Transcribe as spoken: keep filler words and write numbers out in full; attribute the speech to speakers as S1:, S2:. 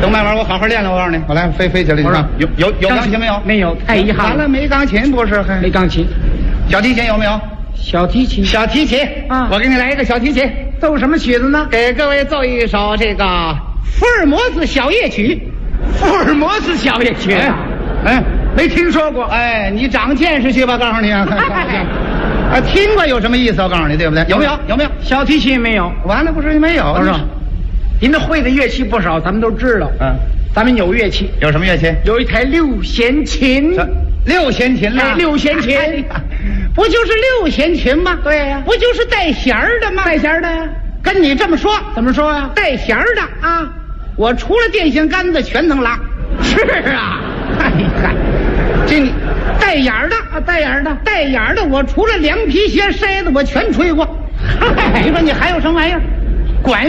S1: 等慢慢我好好练了。我告诉你，我来飞飞起来，你看有有有钢琴没有？
S2: 没有，太遗憾了。
S1: 完了，没钢琴不是？
S2: 没钢琴，
S1: 小提琴有没有？
S2: 小提琴，
S1: 小提琴
S2: 啊！
S1: 我给你来一个小提琴，
S2: 奏什么曲子呢？
S1: 给各位奏一首这个福尔摩斯小夜曲。
S2: 福尔摩斯小夜曲，
S1: 哎，哎
S2: 没听说过。
S1: 哎，你长见识去吧，告诉你啊。啊，听过有什么意思？我告诉你，对不对？有没有？有没有？
S2: 小提琴没有。
S1: 完了，不是没有？
S2: 不是，您这会的乐器不少，咱们都知道。
S1: 嗯，
S2: 咱们有乐器，
S1: 有什么乐器？
S2: 有一台六弦琴。
S1: 六弦琴啦，
S2: 哎，六弦琴，
S1: 哎不就是六弦琴吗？
S2: 对呀、啊，
S1: 不就是带弦儿的吗？
S2: 带弦儿的呀。
S1: 跟你这么说，
S2: 怎么说呀、啊？
S1: 带弦儿的啊，我除了电线杆子全能拉。
S2: 是啊，
S1: 哎嗨，这你带眼儿的
S2: 啊，带眼儿的，
S1: 带眼儿的，我除了凉皮鞋、筛子我全吹过。你说你还有什么玩意儿？管